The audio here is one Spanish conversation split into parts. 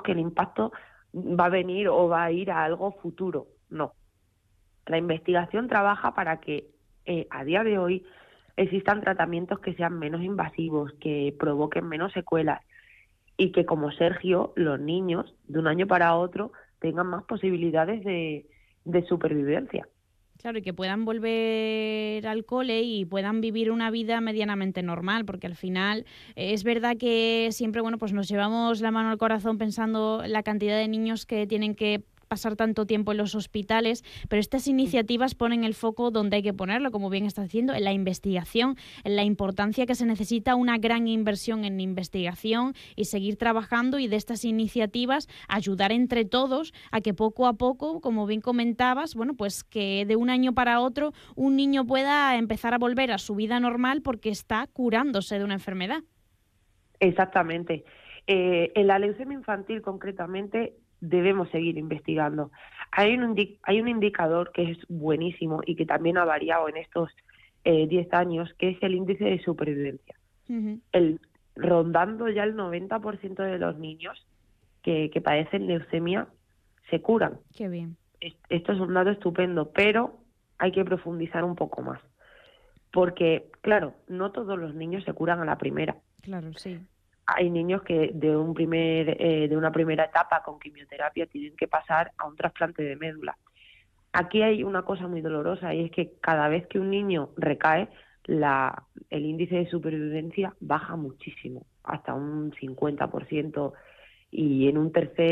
que el impacto va a venir o va a ir a algo futuro. No. La investigación trabaja para que a día de hoy existan tratamientos que sean menos invasivos, que provoquen menos secuelas y que, como Sergio, los niños de un año para otro tengan más posibilidades de supervivencia. Claro, y que puedan volver al cole y puedan vivir una vida medianamente normal, porque al final es verdad que siempre, bueno, pues nos llevamos la mano al corazón pensando la cantidad de niños que tienen que pasar tanto tiempo en los hospitales, pero estas iniciativas ponen el foco donde hay que ponerlo, como bien está haciendo, en la investigación, en la importancia que se necesita una gran inversión en investigación y seguir trabajando, y de estas iniciativas ayudar entre todos a que poco a poco, como bien comentabas, bueno, pues que de un año para otro un niño pueda empezar a volver a su vida normal porque está curándose de una enfermedad. Exactamente. En la leucemia infantil, concretamente, debemos seguir investigando. Hay un indicador que es buenísimo y que también ha variado en estos 10 años, que es el índice de supervivencia. Uh-huh. Rondando ya el 90% de los niños que padecen leucemia se curan. Qué bien. Esto es un dato estupendo, pero hay que profundizar un poco más. Porque, claro, no todos los niños se curan a la primera. Claro, sí. Hay niños que de una primera etapa con quimioterapia tienen que pasar a un trasplante de médula. Aquí hay una cosa muy dolorosa, y es que cada vez que un niño recae, el índice de supervivencia baja muchísimo, hasta un 50%, y en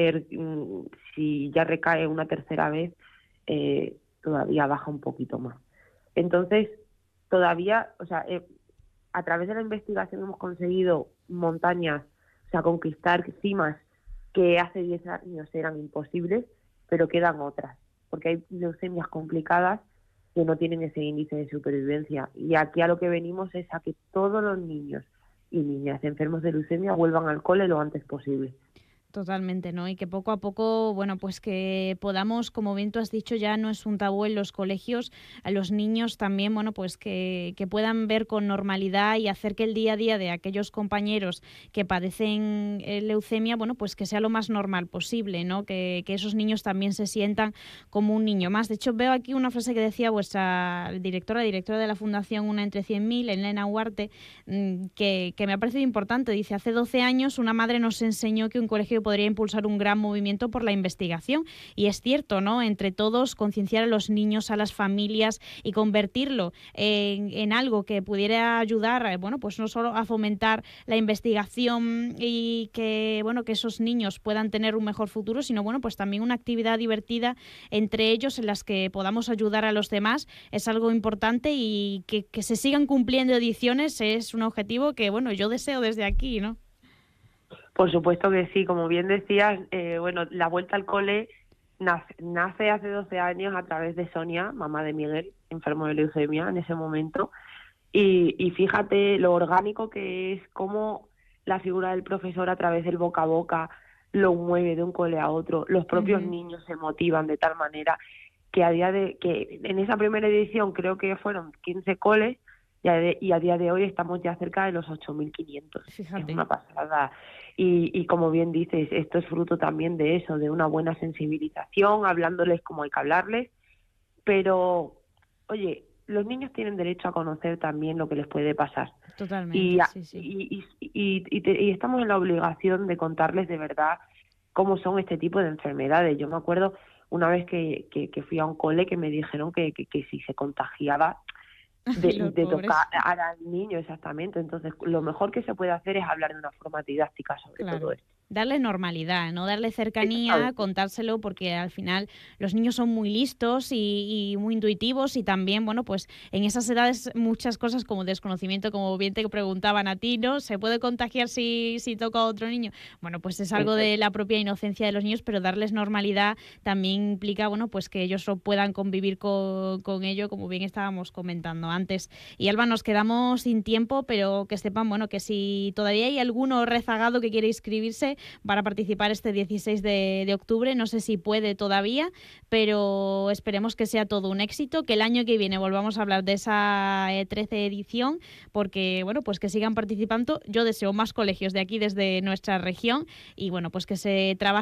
si ya recae una tercera vez, todavía baja un poquito más. Entonces, todavía, a través de la investigación hemos conseguido montañas, conquistar cimas que hace 10 años eran imposibles, pero quedan otras, porque hay leucemias complicadas que no tienen ese índice de supervivencia. Y aquí a lo que venimos es a que todos los niños y niñas enfermos de leucemia vuelvan al cole lo antes posible. Totalmente, ¿no? Y que poco a poco, bueno, pues que podamos, como bien tú has dicho, ya no es un tabú en los colegios, a los niños también, bueno, pues que puedan ver con normalidad y hacer que el día a día de aquellos compañeros que padecen leucemia, bueno, pues que sea lo más normal posible, ¿no? Que esos niños también se sientan como un niño más. De hecho, veo aquí una frase que decía vuestra directora de la Fundación Una entre 100.000, Elena Huarte, que me ha parecido importante. Dice, hace 12 años una madre nos enseñó que un colegio podría impulsar un gran movimiento por la investigación, y es cierto, ¿no? Entre todos concienciar a los niños, a las familias, y convertirlo en algo que pudiera ayudar, bueno, pues no solo a fomentar la investigación y que, bueno, que esos niños puedan tener un mejor futuro, sino, bueno, pues también una actividad divertida entre ellos en las que podamos ayudar a los demás, es algo importante, y que se sigan cumpliendo ediciones es un objetivo que, bueno, yo deseo desde aquí, ¿no? Por supuesto que sí, como bien decías, la vuelta al cole nace hace 12 años a través de Sonia, mamá de Miguel, enfermo de leucemia en ese momento, y fíjate lo orgánico que es, cómo la figura del profesor a través del boca a boca lo mueve de un cole a otro. Los propios niños se motivan de tal manera que que en esa primera edición creo que fueron 15 coles, y a día de hoy estamos ya cerca de los 8.500. Fíjate. Es una pasada. Y como bien dices, esto es fruto también de eso, de una buena sensibilización, hablándoles como hay que hablarles. Pero, oye, los niños tienen derecho a conocer también lo que les puede pasar. Totalmente, sí. Y estamos en la obligación de contarles de verdad cómo son este tipo de enfermedades. Yo me acuerdo una vez que fui a un cole que me dijeron que si se contagiaba de tocar al niño, exactamente. Entonces, lo mejor que se puede hacer es hablar de una forma didáctica sobre todo esto. Darle normalidad, ¿no? Darle cercanía, contárselo, porque al final los niños son muy listos y muy intuitivos, y también, bueno, pues en esas edades muchas cosas como desconocimiento, como bien te preguntaban a ti, ¿no? ¿Se puede contagiar si toca a otro niño? Bueno, pues es algo de la propia inocencia de los niños, pero darles normalidad también implica, bueno, pues que ellos puedan convivir con ello, como bien estábamos comentando antes. Y Alba, nos quedamos sin tiempo, pero que sepan, bueno, que si todavía hay alguno rezagado que quiere inscribirse para participar este 16 de octubre, no sé si puede todavía, pero esperemos que sea todo un éxito, que el año que viene volvamos a hablar de esa 13 edición, porque, bueno, pues que sigan participando. Yo deseo más colegios de aquí desde nuestra región, y bueno, pues que se trabaje